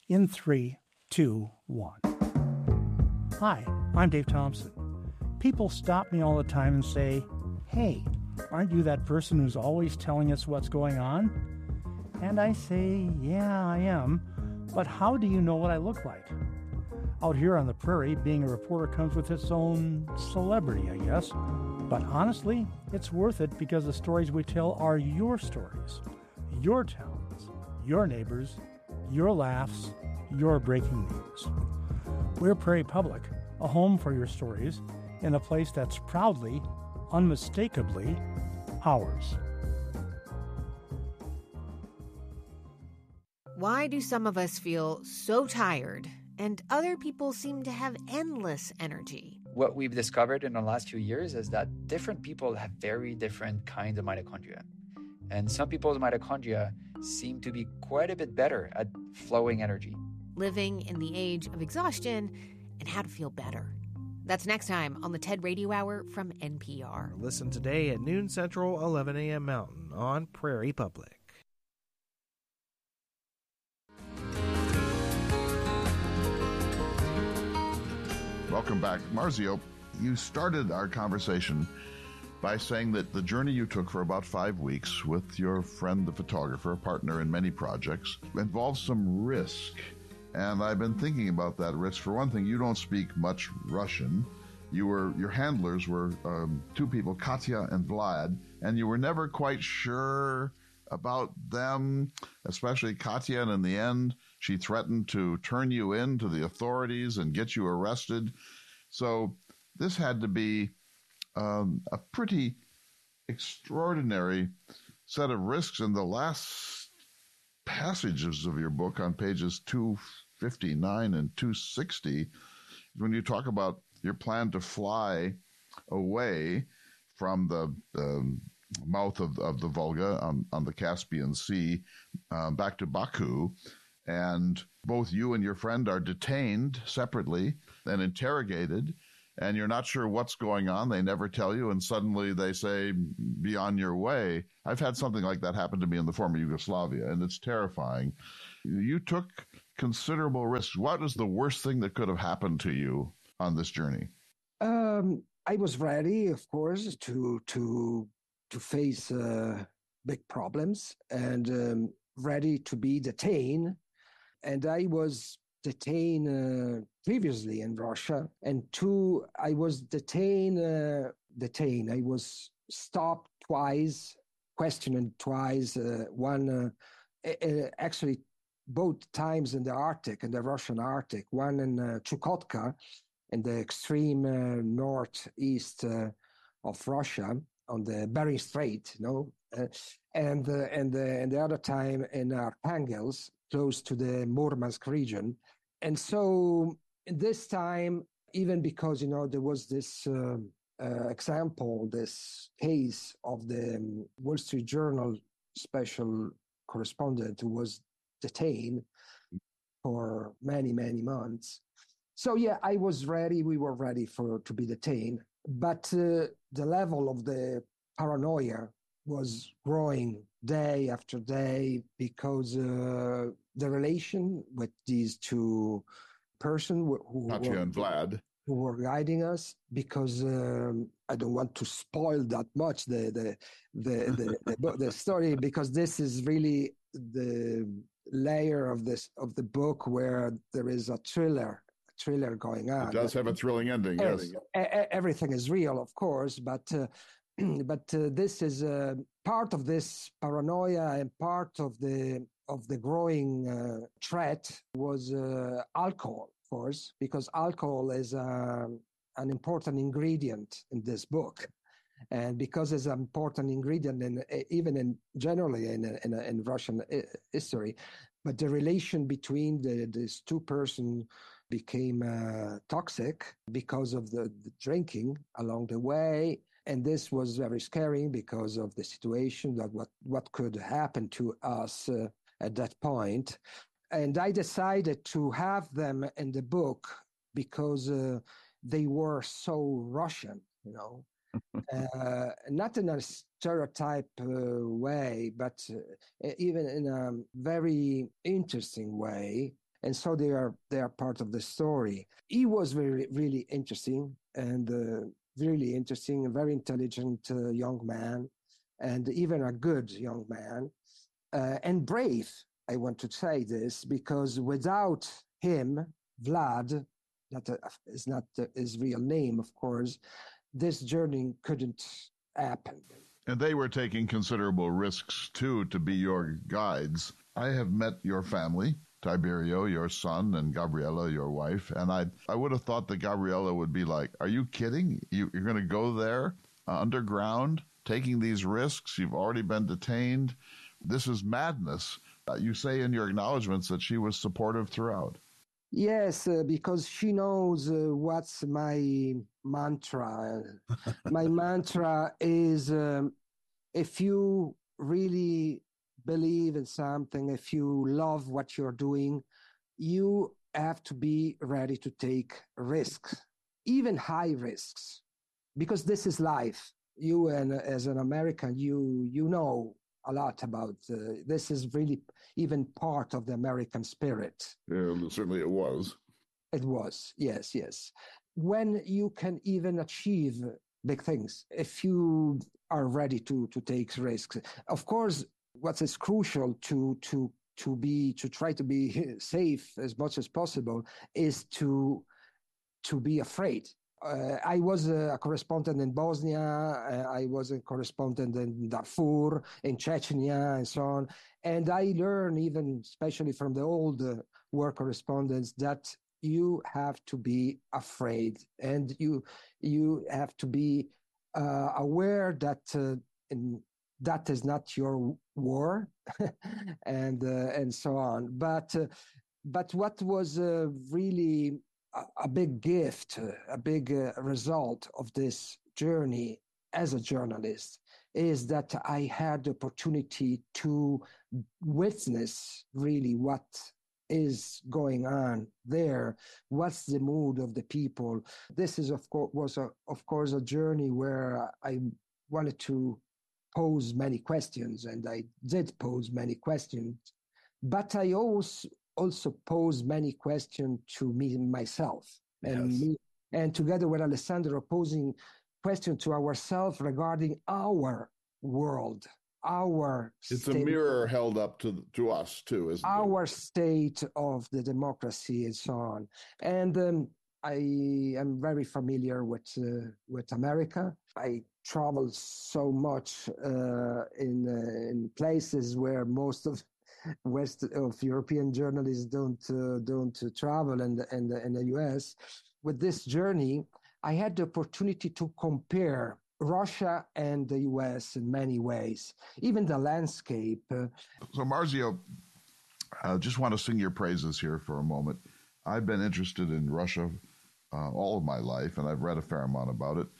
in 3, 2, 1. Hi, I'm Dave Thompson. People stop me all the time and say, "Hey, aren't you that person who's always telling us what's going on?" And I say, "Yeah, I am, but how do you know what I look like?" Out here on the prairie, being a reporter comes with its own celebrity, I guess. But honestly, it's worth it because the stories we tell are your stories, your towns, your neighbors, your laughs, your breaking news. We're Prairie Public, a home for your stories in a place that's proudly, unmistakably ours. Why do some of us feel so tired and other people seem to have endless energy? What we've discovered in the last few years is that different people have very different kinds of mitochondria. And some people's mitochondria seem to be quite a bit better at flowing energy. Living in the age of exhaustion and how to feel better. That's next time on the TED Radio Hour from NPR. Listen today at noon Central, 11 a.m. Mountain on Prairie Public. Welcome back. Marzio, you started our conversation by saying that the journey you took for about 5 weeks with your friend, the photographer, a partner in many projects, involves some risk. And I've been thinking about that risk. For one thing, you don't speak much Russian. Your handlers were two people, Katya and Vlad, and you were never quite sure about them, especially Katya, and in the end, she threatened to turn you in to the authorities and get you arrested. So this had to be a pretty extraordinary set of risks. In the last passages of your book on pages 259 and 260, when you talk about your plan to fly away from the mouth of the Volga on the Caspian Sea back to Baku, and both you and your friend are detained separately and interrogated, and you're not sure what's going on. They never tell you, and suddenly they say, "Be on your way." I've had something like that happen to me in the former Yugoslavia, and it's terrifying. You took considerable risks. What is the worst thing that could have happened to you on this journey? I was ready, of course, to face big problems, and ready to be detained. And I was detained previously in Russia. And two, I was detained. I was stopped twice, questioned twice. Actually, both times in the Arctic, in the Russian Arctic. One in Chukotka, in the extreme northeast of Russia, on the Bering Strait, and the other time in Arkhangelsk, close to the Murmansk region. And so this time, even because, there was this example, this case of the Wall Street Journal special correspondent who was detained for many, many months. So yeah, I was ready. We were ready to be detained. But the level of the paranoia was growing day after day because the relation with these two persons Katya and Vlad, who were guiding us, because I don't want to spoil that much the story, because this is really the layer of the book where there is a thriller going on. It does have a thrilling ending, yes. Everything is real, of course, but this is part of this paranoia, and part of the growing threat was alcohol, of course, because alcohol is an important ingredient in this book, and because it's an important ingredient even generally in Russian history. But the relation between these two persons became toxic because of the drinking along the way. And this was very scary because of the situation, that what could happen to us at that point. And I decided to have them in the book because they were so Russian, not in a stereotype way, but even in a very interesting way. and so they are part of the story. He was really interesting and really interesting, a very intelligent young man, and even a good young man, and brave. I want to say this because without him, Vlad, that is not his real name, of course, this journey couldn't happen. And they were taking considerable risks, too, to be your guides. I have met your family, Tiberio, your son, and Gabriella, your wife, and I would have thought that Gabriella would be like, are you kidding? You're going to go there underground, taking these risks? You've already been detained. This is madness. You say in your acknowledgments that she was supportive throughout. Yes, because she knows what's my mantra. My mantra is if you really believe in something, if you love what you're doing, you have to be ready to take risks, even high risks, because this is life. You, and as an American, you know a lot about this is really even part of the American spirit. Yeah, certainly it was. It was, yes. When you can even achieve big things, if you are ready to take risks. Of course, what is crucial to try to be safe as much as possible is to be afraid. I was a correspondent in Bosnia. I was a correspondent in Darfur, in Chechnya, and so on. And I learned, even especially from the old war correspondents, that you have to be afraid, and you have to be aware that that is not your war, and so on. But what was really a big gift, a big result of this journey as a journalist is that I had the opportunity to witness really what is going on there. What's the mood of the people? This is of course a journey where I wanted to pose many questions, and I did pose many questions, but I also pose many questions to me myself, and together with Alessandro posing questions to ourselves regarding our world, it's a mirror held up to us too, isn't it? Our state of the democracy and so on. And I am very familiar with America. I travel so much in places where most of European journalists don't travel, and the US. With this journey, I had the opportunity to compare Russia and the US in many ways, even the landscape. So Marzio, I just want to sing your praises here for a moment. I've been interested in Russia all of my life, and I've read a fair amount about it.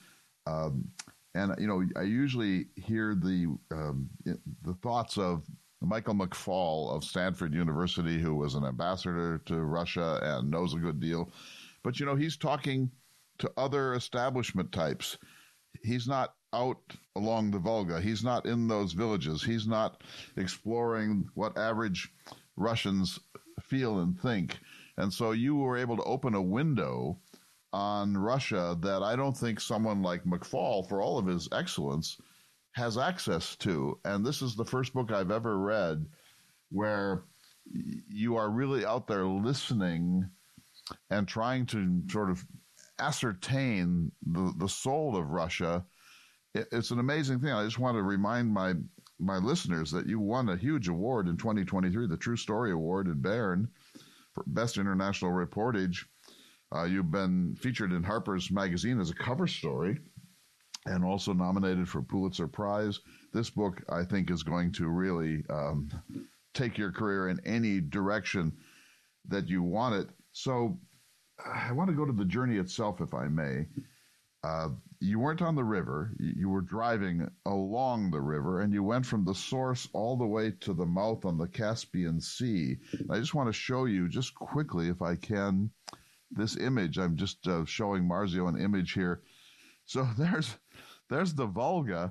And you know, I usually hear the thoughts of Michael McFaul of Stanford University, who was an ambassador to Russia and knows a good deal. But, you know, he's talking to other establishment types. He's not out along the Volga. He's not in those villages. He's not exploring what average Russians feel and think. And so you were able to open a window on Russia that I don't think someone like McFaul, for all of his excellence, has access to. And this is the first book I've ever read where you are really out there listening and trying to sort of ascertain the soul of Russia. It's an amazing thing. I just want to remind my listeners that you won a huge award in 2023, the True Story Award in Bern for Best International Reportage. You've been featured in Harper's Magazine as a cover story, and also nominated for Pulitzer Prize. This book, I think, is going to really take your career in any direction that you want it. So I want to go to the journey itself, if I may. You weren't on the river. You were driving along the river, and you went from the source all the way to the mouth on the Caspian Sea. And I just want to show you, just quickly, if I can, this image. I'm just showing Marzio an image here. So there's the Volga.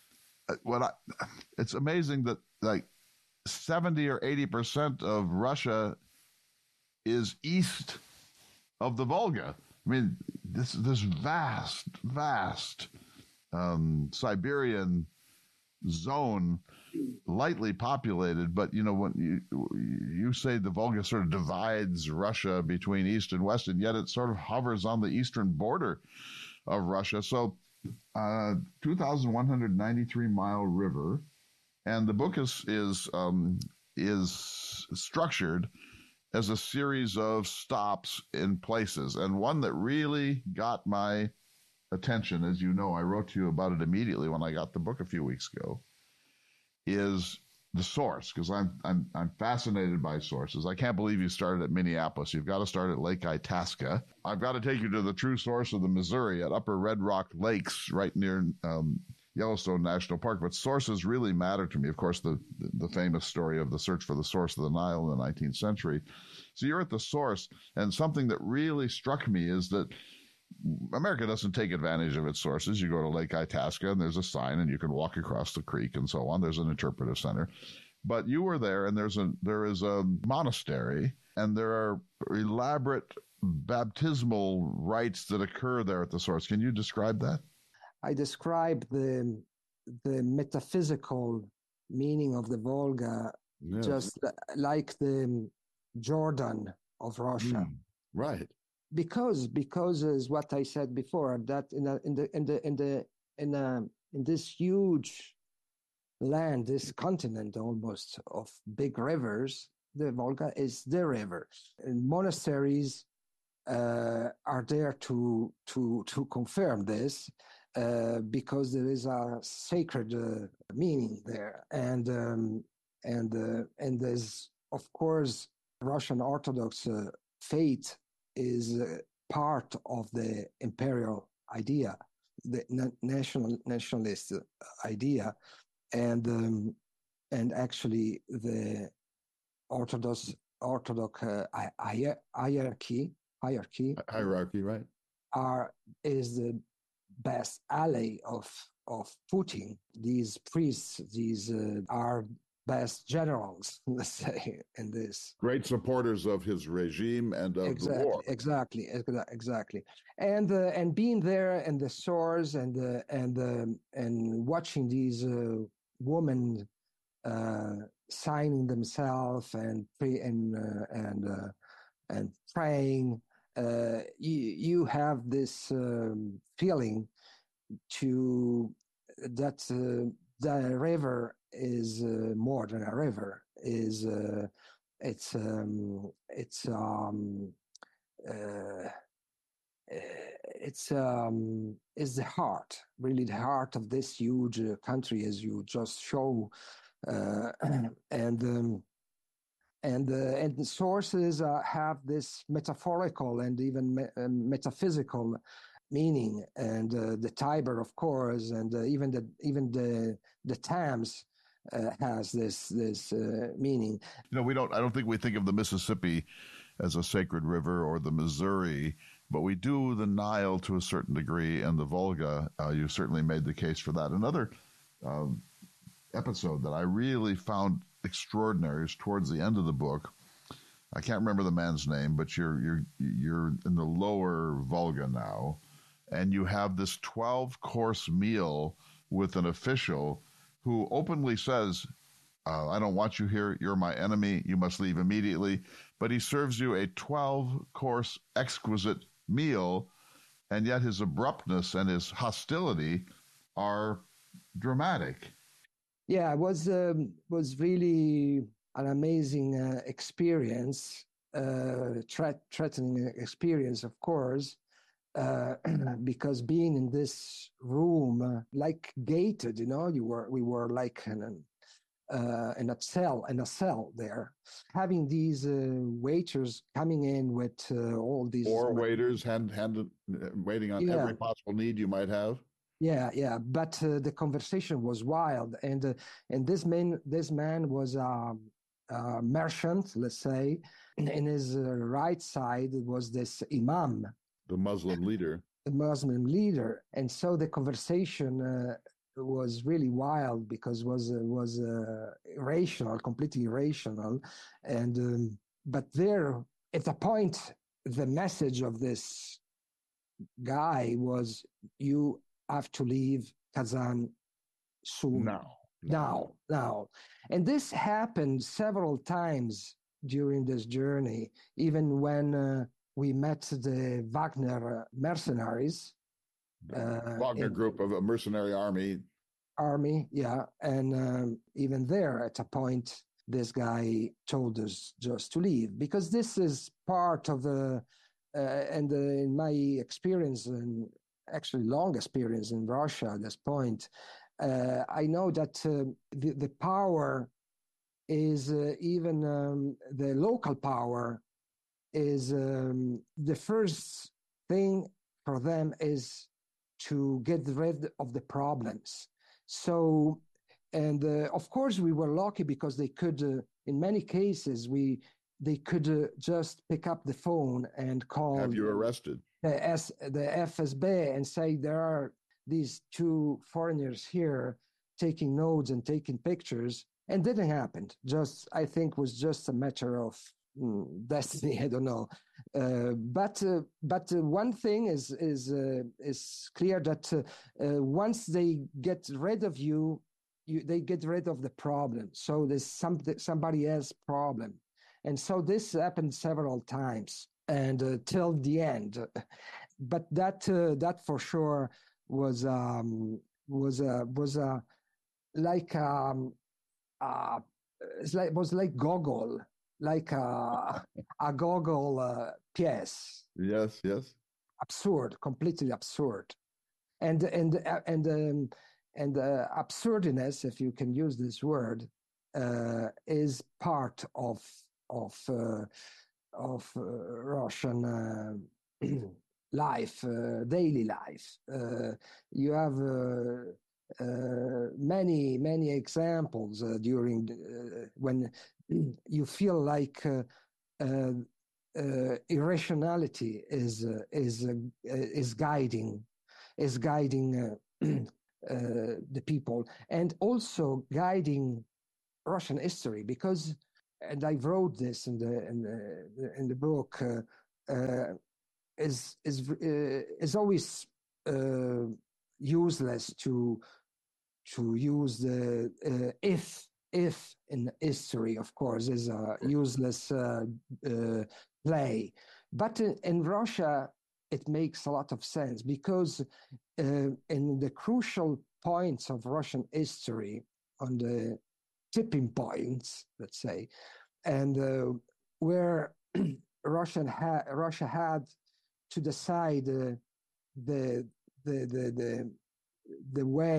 It's amazing that like 70 or 80% of Russia is east of the Volga. I mean, this vast Siberian zone, lightly populated, but when you say the Volga sort of divides Russia between east and west, and yet it sort of hovers on the eastern border of Russia. So 2,193 mile river, and the book is structured as a series of stops in places. And one that really got my attention, as you know, I wrote to you about it immediately when I got the book a few weeks ago, is the source, because I'm fascinated by sources. I can't believe you started at Minneapolis. You've got to start at Lake Itasca. I've got to take you to the true source of the Missouri at Upper Red Rock Lakes, right near Yellowstone National Park. But sources really matter to me. Of course, the famous story of the search for the source of the Nile in the 19th century. So you're at the source, and something that really struck me is that America doesn't take advantage of its sources. You go to Lake Itasca, and there's a sign, and you can walk across the creek and so on. There's an interpretive center. But you were there, and there is a monastery, and there are elaborate baptismal rites that occur there at the source. Can you describe that? I describe the metaphysical meaning of the Volga, yes, just like the Jordan of Russia. Right. Because is what I said before, that in this huge land, this continent almost of big rivers, the Volga is the river. And monasteries are there to confirm this, because there is a sacred meaning there, and there's, of course, Russian Orthodox faith is part of the imperial idea, the nationalist idea, and actually the Orthodox hierarchy, right, is the best ally of Putin. These priests, are best generals, let's say, in this. Great supporters of his regime and of the war. Exactly. And being there and the source and watching these women signing themselves and praying, you have this feeling that the river is more than a river. It's the heart, really the heart of this huge country, as you just show, and the sources have this metaphorical and even metaphysical meaning, and the Tiber, of course, and even the Thames has this meaning. I don't think we think of the Mississippi as a sacred river, or the Missouri, but we do the Nile to a certain degree, and the Volga. You certainly made the case for that. Another episode that I really found extraordinary is towards the end of the book. I can't remember the man's name, but you're in the lower Volga now, and you have this 12-course meal with an official who openly says, I don't want you here. You're my enemy. You must leave immediately. But he serves you a 12-course exquisite meal, and yet his abruptness and his hostility are dramatic. Yeah, it was really an amazing experience, threatening experience, of course, because being in this room, like gated, we were like in a cell there, having these waiters coming in with all these... Or waiters waiting on every possible need you might have. Yeah. But the conversation was wild, and this man was a merchant, let's say. In his right side was this imam, the Muslim leader. And so the conversation was really wild, because was irrational, completely irrational, and but there at the point, the message of this guy was, you have to leave Kazan soon. Now. And this happened several times during this journey, even when we met the Wagner mercenaries. Wagner group of a mercenary army. Yeah. And even there, at a point, this guy told us just to leave, because this is part of in my experience, and actually long experience in Russia at this point, I know that the power is even the local power is the first thing for them is to get rid of the problems. So, and of course we were lucky because they could, in many cases, they could just pick up the phone and call. Have you arrested? The FSB and say there are these two foreigners here taking notes and taking pictures, and didn't happen. Just, I think, was just a matter of destiny. I don't know. But one thing is clear, that once they get rid of you, they get rid of the problem. So there's somebody else's problem, and so this happened several times, and till the end. But that for sure was like Gogol, like a Gogol pièce. Yes. Absurd, completely absurd, and absurdness, if you can use this word, is part of Russian life, daily life. You have many examples during when you feel like irrationality is guiding the people, and also guiding Russian history, because, and I wrote this in the book, is always useless to use the if in history, of course, is a useless play. But in Russia, it makes a lot of sense, because in the crucial points of Russian history, on the tipping points, let's say, and where Russia had to decide the way